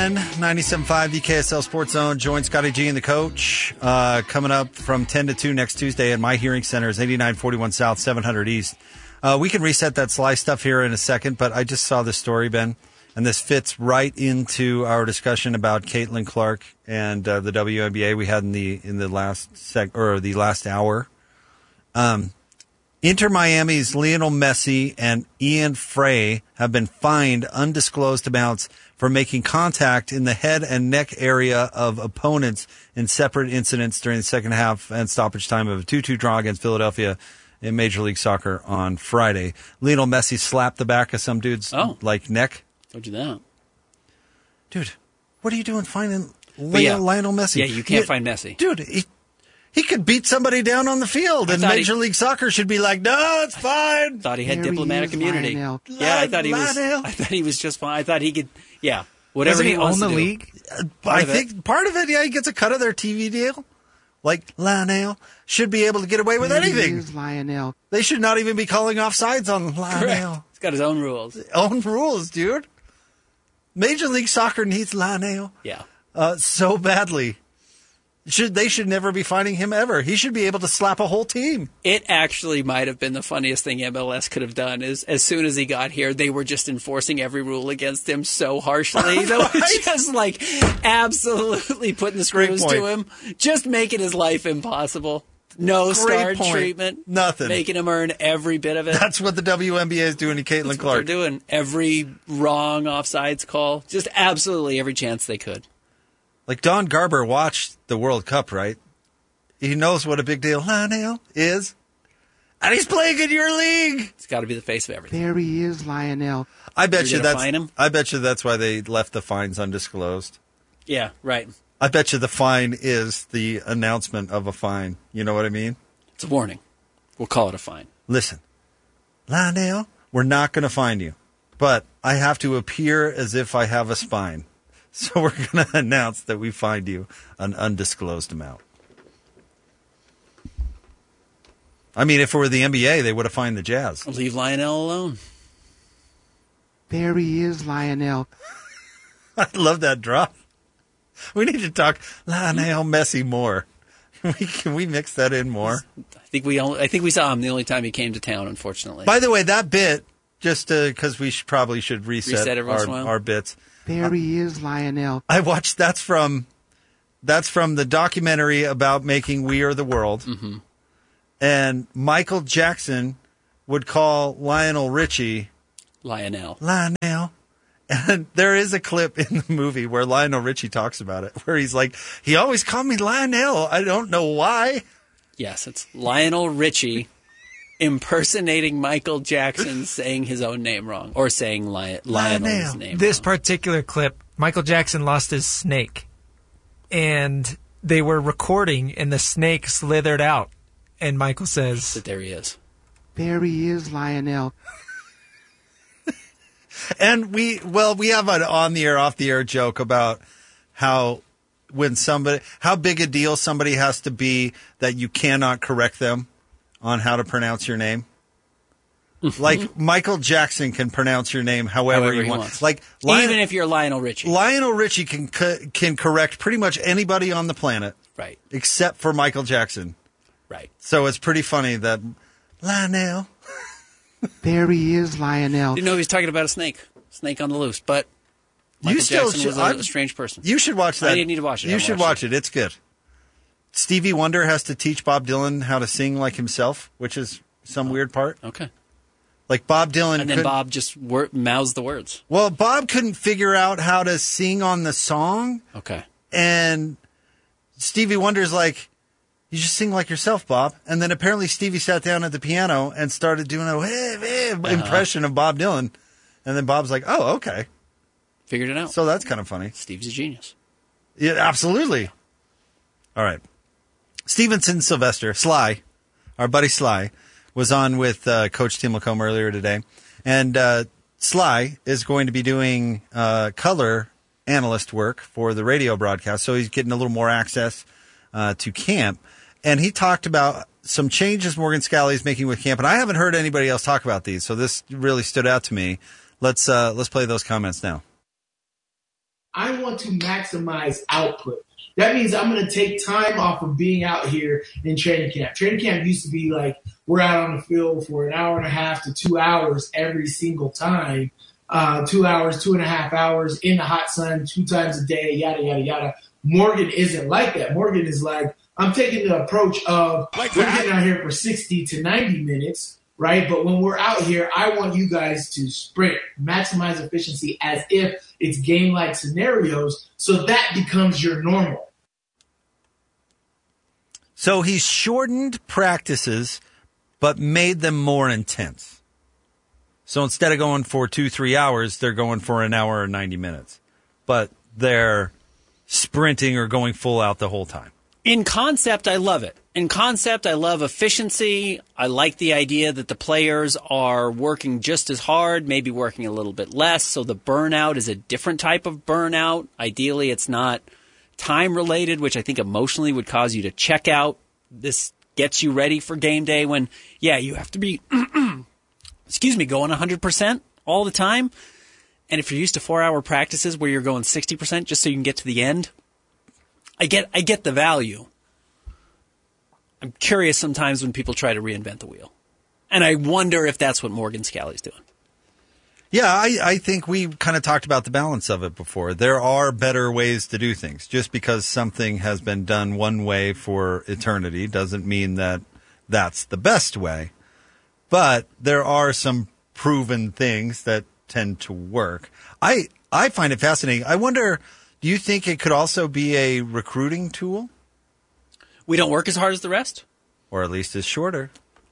10, 97.5 VKSL Sports Zone. Join Scotty G and the coach coming up from 10 to 2 next Tuesday at My Hearing Center is 8941 South, 700 East. We can reset that Sly stuff here in a second, but I just saw this story, Ben, and this fits right into our discussion about Caitlin Clark and the WNBA we had in the last hour. Inter Miami's Lionel Messi and Ian Frey have been fined undisclosed amounts for making contact in the head and neck area of opponents in separate incidents during the second half and stoppage time of a 2-2 draw against Philadelphia in Major League Soccer on Friday. Lionel Messi slapped the back of some dude's neck. Told you that. Dude, what are you doing finding Lionel Messi? Yeah, you can't find Messi. Dude, he could beat somebody down on the field, and Major League Soccer should be like, no, it's fine. Thought he had diplomatic immunity. Yeah, I thought he was just fine. I thought he could, whatever Doesn't he he wants own to the do. league? I think part of it, he gets a cut of their TV deal. Like, Lionel should be able to get away with anything. Lionel. They should not even be calling offsides on Lionel. Correct. He's got his own rules. Own rules, dude. Major League Soccer needs Lionel. Yeah. So badly. They should never be fining him ever. He should be able to slap a whole team. It actually might have been the funniest thing MLS could have done is as soon as he got here, they were just enforcing every rule against him so harshly. They were just like absolutely putting the screws to him, just making his life impossible. No star treatment. Nothing. Making him earn every bit of it. That's what the WNBA is doing to Caitlin Clark. They're doing every wrong offsides call. Just absolutely every chance they could. Like Don Garber watched the World Cup, right? He knows what a big deal Lionel is. And he's playing in your league. It's got to be the face of everything. There he is, Lionel. I bet you that's why they left the fines undisclosed. Yeah, right. I bet you the fine is the announcement of a fine. You know what I mean? It's a warning. We'll call it a fine. Listen, Lionel, we're not going to fine you, but I have to appear as if I have a spine. So we're going to announce that we fined you an undisclosed amount. I mean, if it were the NBA, they would have fined the Jazz. Leave Lionel alone. There he is, Lionel. I love that drop. We need to talk Lionel Messi more. Can we mix that in more? I think we saw him the only time he came to town, unfortunately. By the way, that bit, just because we probably should reset our bits. There he is, Lionel. I watched. That's from the documentary about making We Are the World. Mm-hmm. And Michael Jackson would call Lionel Richie Lionel. And there is a clip in the movie where Lionel Richie talks about it, where he's like, he always called me Lionel. I don't know why. Yes, it's Lionel Richie impersonating Michael Jackson saying his own name wrong, or saying Lionel's name This wrong. particular clip, Michael Jackson lost his snake, and they were recording, and the snake slithered out, and Michael says, There he is. There he is, Lionel. And we have an on the air, off the air joke about how big a deal somebody has to be that you cannot correct them on how to pronounce your name. Like Michael Jackson can pronounce your name however he wants. Like even if you're Lionel Richie. Lionel Richie can correct pretty much anybody on the planet. Right. Except for Michael Jackson. Right. So it's pretty funny that Lionel. There he is, Lionel. Didn't know he was talking about a snake on the loose, but Michael Jackson was a strange person. You should watch that. I didn't need to watch it. You should watch it. It's good. Stevie Wonder has to teach Bob Dylan how to sing like himself, which is some weird part. Okay. Like Bob Dylan. And then Bob just mouths the words. Well, Bob couldn't figure out how to sing on the song. Okay. And Stevie Wonder's like, you just sing like yourself, Bob. And then apparently Stevie sat down at the piano and started doing a impression of Bob Dylan. And then Bob's like, oh, okay. Figured it out. So that's kind of funny. Stevie's a genius. Yeah, absolutely. All right. Stevenson Sylvester, Sly, our buddy Sly, was on with Coach Tim Lacombe earlier today. And Sly is going to be doing color analyst work for the radio broadcast. So he's getting a little more access to camp. And he talked about some changes Morgan Scalley is making with camp. And I haven't heard anybody else talk about these. So this really stood out to me. Let's play those comments now. I want to maximize output. That means I'm going to take time off of being out here in training camp. Training camp used to be like we're out on the field for an hour and a half to 2 hours every single time. 2 hours, 2.5 hours in the hot sun, 2 times a day, yada, yada, yada. Morgan isn't like that. Morgan is like, I'm taking the approach of we're getting out here for 60 to 90 minutes, right? But when we're out here, I want you guys to sprint, maximize efficiency as if it's game-like scenarios, so that becomes your normal. So he's shortened practices, but made them more intense. So instead of going for 2-3 hours, they're going for an hour or 90 minutes. But they're sprinting or going full out the whole time. In concept, I love it. In concept, I love efficiency. I like the idea that the players are working just as hard, maybe working a little bit less, so the burnout is a different type of burnout. Ideally, it's not time-related, which I think emotionally would cause you to check out. This gets you ready for game day when, yeah, you have to be, going 100% all the time. And if you're used to 4-hour practices where you're going 60% just so you can get to the end, I get the value. I'm curious sometimes when people try to reinvent the wheel. And I wonder if that's what Morgan Scalley's doing. Yeah, I think we kind of talked about the balance of it before. There are better ways to do things. Just because something has been done one way for eternity doesn't mean that that's the best way. But there are some proven things that tend to work. I find it fascinating. I wonder, do you think it could also be a recruiting tool? We don't work as hard as the rest? Or at least as shorter.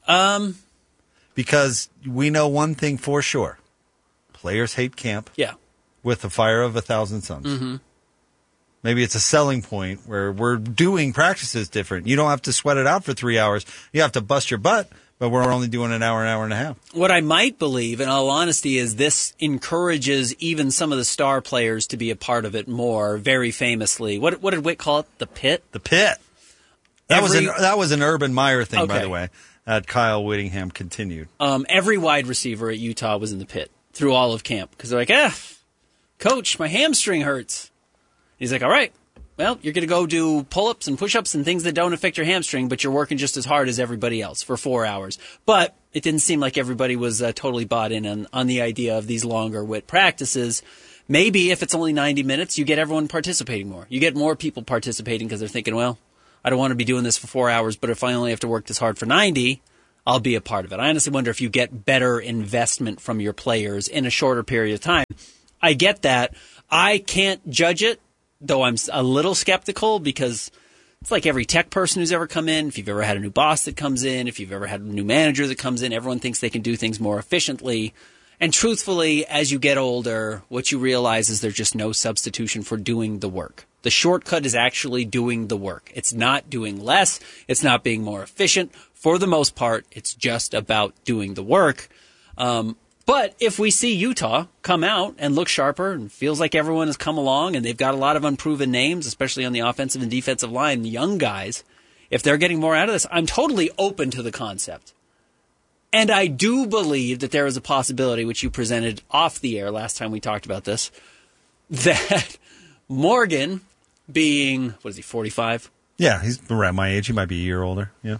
Because we know one thing for sure. Players hate camp. Yeah. With the fire of 1,000 suns. Mm-hmm. Maybe it's a selling point where we're doing practices different. You don't have to sweat it out for 3 hours. You have to bust your butt, but we're only doing an hour and a half. What I might believe, in all honesty, is this encourages even some of the star players to be a part of it more, very famously. What did Witt call it? The pit? The pit. That was an Urban Meyer thing, by the way, that Kyle Whittingham continued. Every wide receiver at Utah was in the pit through all of camp because they're like, coach, my hamstring hurts. He's like, all right, well, you're going to go do pull-ups and push-ups and things that don't affect your hamstring, but you're working just as hard as everybody else for 4 hours. But it didn't seem like everybody was totally bought in on the idea of these longer WIT practices. Maybe if it's only 90 minutes, you get everyone participating more. You get more people participating because they're thinking, well, I don't want to be doing this for 4 hours, but if I only have to work this hard for 90, I'll be a part of it. I honestly wonder if you get better investment from your players in a shorter period of time. I get that. I can't judge it, though I'm a little skeptical because it's like every tech person who's ever come in. If you've ever had a new boss that comes in, if you've ever had a new manager that comes in, everyone thinks they can do things more efficiently. And truthfully, as you get older, what you realize is there's just no substitution for doing the work. The shortcut is actually doing the work. It's not doing less. It's not being more efficient. For the most part, it's just about doing the work. But if we see Utah come out and look sharper and feels like everyone has come along and they've got a lot of unproven names, especially on the offensive and defensive line, young guys, if they're getting more out of this, I'm totally open to the concept. And I do believe that there is a possibility, which you presented off the air last time we talked about this, that Morgan being, 45? Yeah, he's around my age. He might be a year older. Yeah.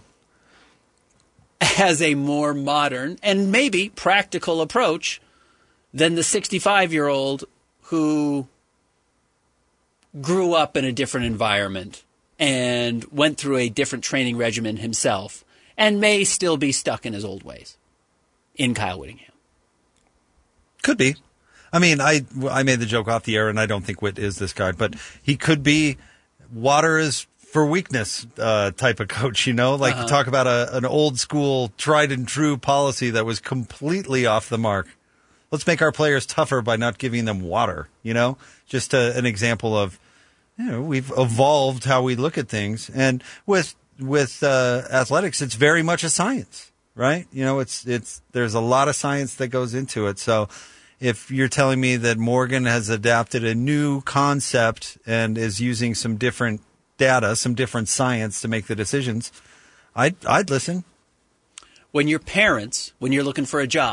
Has a more modern and maybe practical approach than the 65-year-old who grew up in a different environment and went through a different training regimen himself and may still be stuck in his old ways in Kyle Whittingham. Could be. I mean, I made the joke off the air, and I don't think Witt is this guy, but he could be water is for weakness type of coach, you know? Like, talk about an old school, tried and true policy that was completely off the mark. Let's make our players tougher by not giving them water, you know? Just an example of, we've evolved how we look at things. And with athletics, it's very much a science, right? You know, there's a lot of science that goes into it. So if you're telling me that Morgan has adapted a new concept and is using some different data, some different science to make the decisions, I'd listen. When you're parents, when you're looking for a job,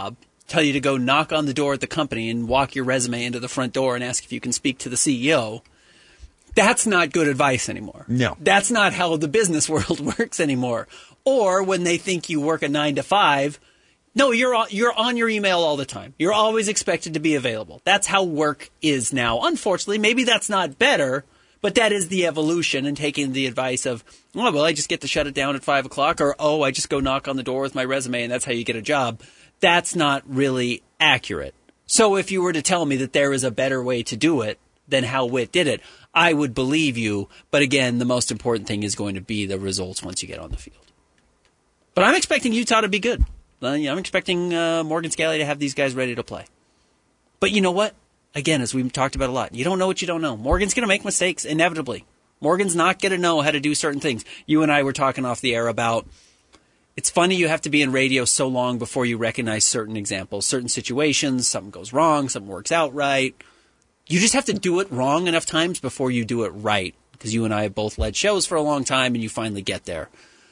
tell you to go knock on the door at the company and walk your resume into the front door and ask if you can speak to the CEO, that's not good advice anymore. No. That's not how the business world works anymore. Or when they think you work a 9 to 5, no, you're on your email all the time. You're always expected to be available. That's how work is now. Unfortunately, maybe that's not better, but that is the evolution, and taking the advice of, oh, well, I just get to shut it down at 5 o'clock, or, oh, I just go knock on the door with my resume and that's how you get a job. That's not really accurate. So if you were to tell me that there is a better way to do it than how Whit did it, I would believe you. But again, the most important thing is going to be the results once you get on the field. But I'm expecting Utah to be good. I'm expecting Morgan Scalley to have these guys ready to play. But you know what? Again, as we've talked about a lot, you don't know what you don't know. Morgan's going to make mistakes, inevitably. Morgan's not going to know how to do certain things. You and I were talking off the air about, it's funny you have to be in radio so long before you recognize certain examples, certain situations, something goes wrong, something works out right. You just have to do it wrong enough times before you do it right, because you and I have both led shows for a long time, and you finally get there.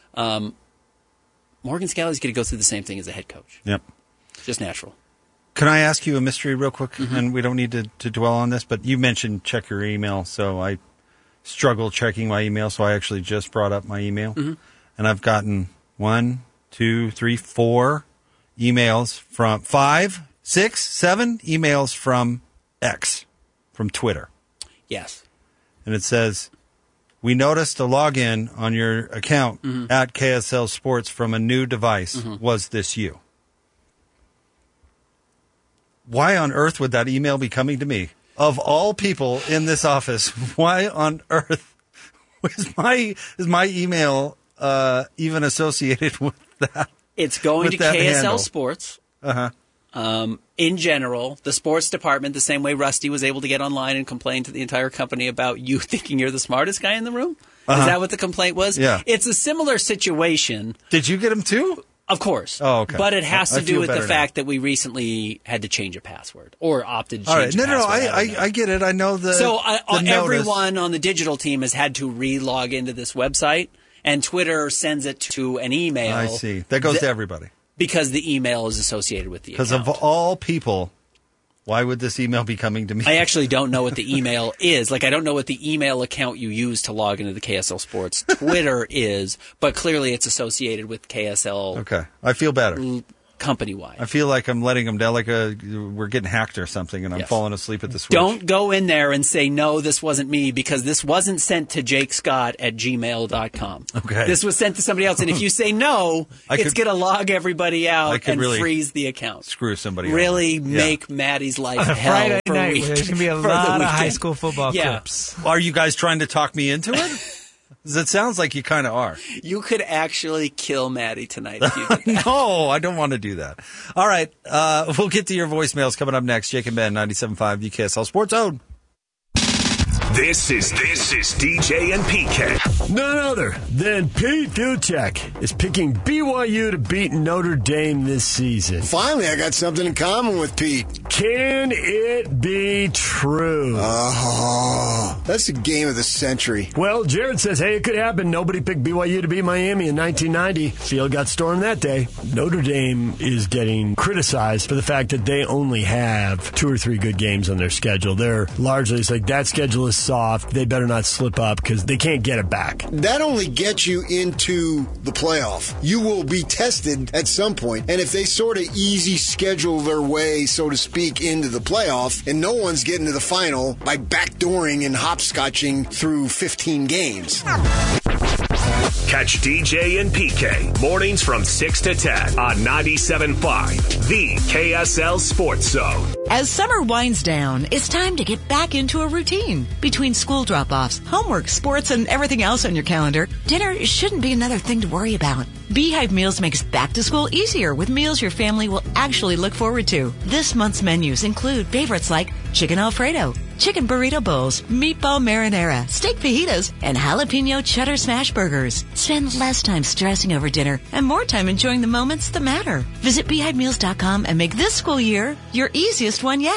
Morgan Scalley's going to go through the same thing as a head coach. Yep. Just natural. Can I ask you a mystery real quick? And we don't need to dwell on this, but you mentioned check your email, so I struggle checking my email, so I actually just brought up my email. And I've gotten 1, 2, 3, 4 emails from 5, 6, 7 emails from X, from Twitter. Yes. And it says, we noticed a login on your account at KSL Sports from a new device. Was this you? Why on earth would that email be coming to me? Of all people in this office, why on earth is my email even associated with that? It's going to KSL handle? Sports. In general, the sports department, the same way Rusty was able to get online and complain to the entire company about you thinking you're the smartest guy in the room. Is that what the complaint was? Yeah. It's a similar situation. Did you get them too? Of course. Oh, okay. But it has I to do feel with the better fact that we recently had to change a password, or opted to All change right. a No, password. I get it. I know the So the notice. everyone on the digital team has had to re-log into this website, and Twitter sends it to an email. I see. That goes to everybody. Because the email is associated with the account. Because of all people, why would this email be coming to me? I actually don't know what the email is. Like, I don't know what the email account you use to log into the KSL Sports Twitter is, but clearly it's associated with KSL Okay. I feel better. company-wide. I feel like I'm letting them down, like we're getting hacked or something, and I'm Yes. falling asleep at the switch. Don't go in there and say, no, this wasn't me, because this wasn't sent to jakescott@gmail.com. Okay. This was sent to somebody else. And if you say no, it's going to log everybody out and really freeze the account. screw somebody Really over. make Maddie's life On a hell Friday for night, week. where there's going to be a for the lot of high weekend. school football Yeah. clips. Are you guys trying to talk me into it? 'Cause it sounds like you kind of are. You could actually kill Maddie tonight if you did that. No, I don't want to do that. All right. We'll get to your voicemails coming up next. Jake and Ben, 97.5 UKSL Sports Zone. This is DJ and PK. None other than Pete Duchek is picking BYU to beat Notre Dame this season. Finally, I got something in common with Pete. Can it be true? Oh, that's the game of the century. Well, Jared says, hey, it could happen. Nobody picked BYU to beat Miami in 1990. Field got stormed that day. Notre Dame is getting criticized for the fact that they only have 2 or 3 good games on their schedule. They're largely, it's like, that schedule is soft. They better not slip up because they can't get it back. That only gets you into the playoff. You will be tested at some point. And if they sort of easy schedule their way, so to speak, into the playoff, and no one's getting to the final by backdooring and hopscotching through 15 games. Catch DJ and PK mornings from 6 to 10 on 97.5, the KSL Sports Zone. As summer winds down, it's time to get back into a routine. Between school drop-offs, homework, sports, and everything else on your calendar, dinner shouldn't be another thing to worry about. Beehive Meals makes back to school easier with meals your family will actually look forward to. This month's menus include favorites like chicken Alfredo, chicken burrito bowls, meatball marinara, steak fajitas, and jalapeno cheddar smash burgers. Spend less time stressing over dinner and more time enjoying the moments that matter. Visit BeehiveMeals.com and make this school year your easiest one yet.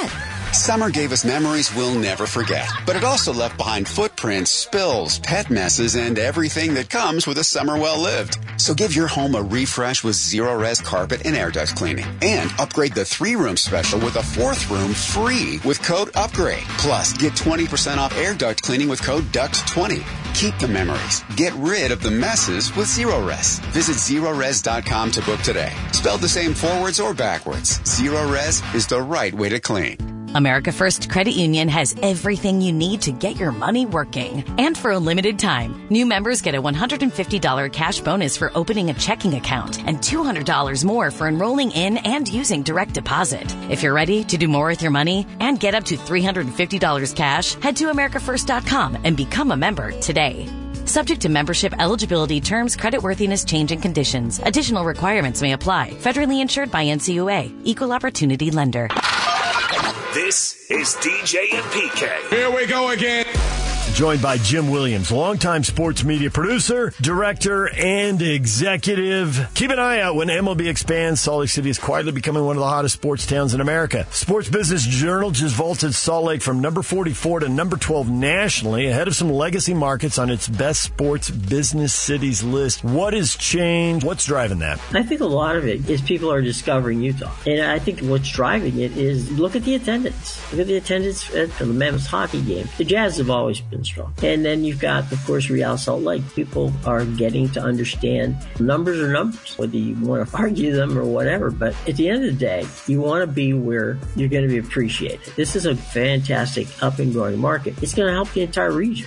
Summer gave us memories we'll never forget, but it also left behind footprints, spills, pet messes, and everything that comes with a summer well lived. So give your home a refresh with Zero-Res carpet and air duct cleaning, and upgrade the 3-room special with a 4th room free with code UPGRADE. Plus, get 20% off air duct cleaning with code DUCT20. Keep the memories. Get rid of the messes with Zero-Res. Visit ZeroRes.com to book today. Spelled the same forwards or backwards, Zero-Res is the right way to clean. America First Credit Union has everything you need to get your money working. And for a limited time, new members get a $150 cash bonus for opening a checking account and $200 more for enrolling in and using direct deposit. If you're ready to do more with your money and get up to $350 cash, head to AmericaFirst.com and become a member today. Subject to membership, eligibility, terms, creditworthiness, change, and conditions. Additional requirements may apply. Federally insured by NCUA. Equal Opportunity Lender. This is DJ and PK. Here we go again. Joined by Jim Williams, longtime sports media producer, director, and executive. Keep an eye out when MLB expands. Salt Lake City is quietly becoming one of the hottest sports towns in America. Sports Business Journal just vaulted Salt Lake from number 44 to number 12 nationally, ahead of some legacy markets on its best sports business cities list. What has changed? What's driving that? I think a lot of it is people are discovering Utah. And I think what's driving it is look at the attendance. Look at the attendance at the Mammoth hockey game. The Jazz have always been strong. And then you've got, of course, Real Salt Lake. People are getting to understand numbers are numbers, whether you want to argue them or whatever. But at the end of the day, you want to be where you're going to be appreciated. This is a fantastic up and growing market. It's going to help the entire region.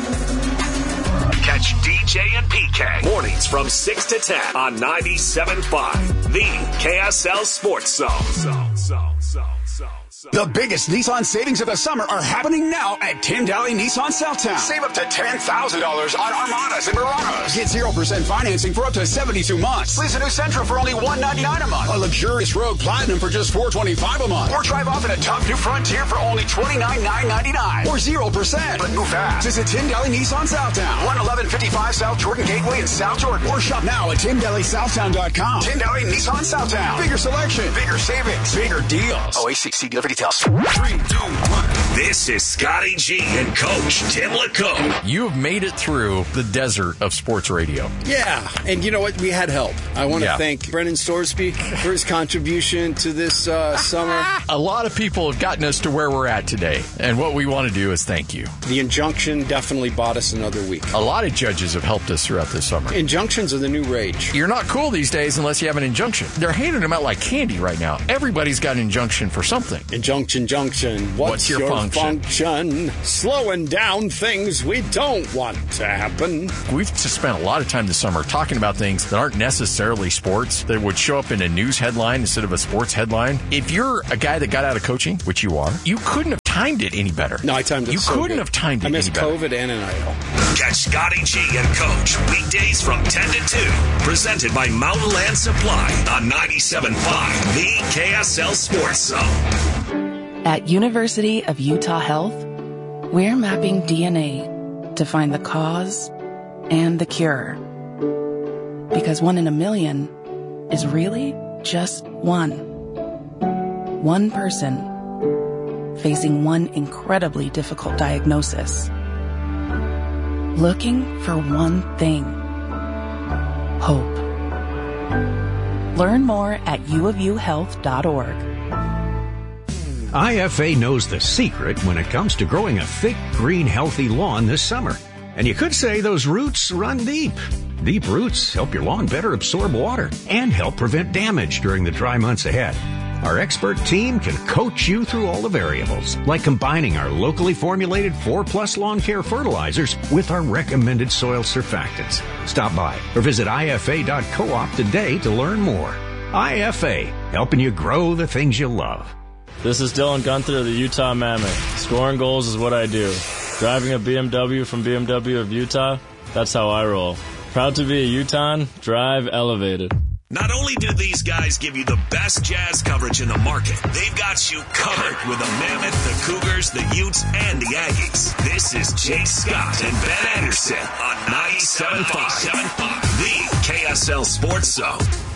Catch DJ and PK mornings from 6 to 10 on 97.5, the KSL Sports Zone. The biggest Nissan savings of the summer are happening now at Tim Daly Nissan Southtown. Save up to $10,000 on Armadas and Muranos. Get 0% financing for up to 72 months. Lease a new Sentra for only $199 a month. A luxurious Rogue Platinum for just $425 a month. Or drive off in a top new Frontier for only $29,999. Or 0%. But move fast. Visit Tim Daly Nissan Southtown. 11155 South Jordan Gateway in South Jordan. Or shop now at TimDalySouthtown.com. Tim Daly Nissan Southtown. Bigger selection. Bigger savings. Bigger deals. OACC dealer for details. 3, 2, 1. This is Scotty G and Coach Tim LaComb. You've made it through the desert of sports radio. Yeah, and you know what? We had help. I want to thank Brendan Storsby for his contribution to this summer. A lot of people have gotten us to where we're at today, and what we want to do is thank you. The injunction definitely bought us another week. A lot of judges have helped us throughout this summer. Injunctions are the new rage. You're not cool these days unless you have an injunction. They're handing them out like candy right now. Everybody's got an injunction for something. Junction. What's your function? Slowing down things we don't want to happen. We've just spent a lot of time this summer talking about things that aren't necessarily sports, that would show up in a news headline instead of a sports headline. If you're a guy that got out of coaching, which you are, you couldn't have timed it any better. No, I timed it You so couldn't good. have timed it any better. I missed COVID and NIL. Catch Scotty G and Coach weekdays from 10 to 2. Presented by Mountain Land Supply on 97.5, the KSL Sports Zone. At University of Utah Health, we're mapping DNA to find the cause and the cure. Because 1 in a million is really just one. One person facing one incredibly difficult diagnosis. Looking for one thing. Hope. Learn more at uofuhealth.org. IFA knows the secret when it comes to growing a thick, green, healthy lawn this summer. And you could say those roots run deep. Deep roots help your lawn better absorb water and help prevent damage during the dry months ahead. Our expert team can coach you through all the variables, like combining our locally formulated 4+ lawn care fertilizers with our recommended soil surfactants. Stop by or visit IFA.coop today to learn more. IFA, helping you grow the things you love. This is Dylan Gunther of the Utah Mammoth. Scoring goals is what I do. Driving a BMW from BMW of Utah, that's how I roll. Proud to be a Utahn, drive elevated. Not only do these guys give you the best Jazz coverage in the market, they've got you covered with the Mammoth, the Cougars, the Utes, and the Aggies. This is Jay Scott and Ben Anderson on 97.5, the KSL Sports Zone.